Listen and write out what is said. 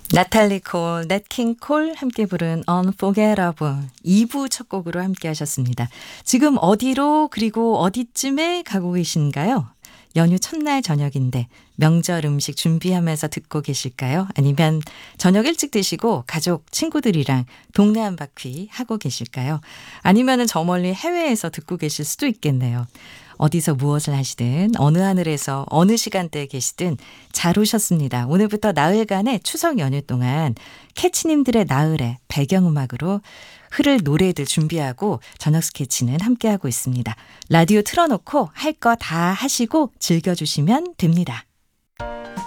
나탈리 콜, 넷 킹 콜 함께 부른 Unforgettable 2부 첫 곡으로 함께 하셨습니다. 지금 어디로 그리고 어디쯤에 가고 계신가요? 연휴 첫날 저녁인데 명절 음식 준비하면서 듣고 계실까요? 아니면 저녁 일찍 드시고 가족, 친구들이랑 동네 한 바퀴 하고 계실까요? 아니면은 저 멀리 해외에서 듣고 계실 수도 있겠네요. 어디서 무엇을 하시든 어느 하늘에서 어느 시간대에 계시든 잘 오셨습니다. 오늘부터 나흘간의 추석 연휴 동안 캐치님들의 나흘의 배경음악으로 흐를 노래들 준비하고 저녁 스케치는 함께하고 있습니다. 라디오 틀어놓고 할 거 다 하시고 즐겨주시면 됩니다.